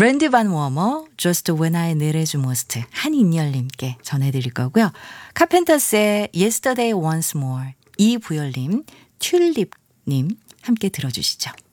랜디 반 워머, Just When I Needed You Most 한인열님께 전해드릴 거고요. 카펜터스의 Yesterday Once More 이부열님, 튤립님 함께 들어주시죠.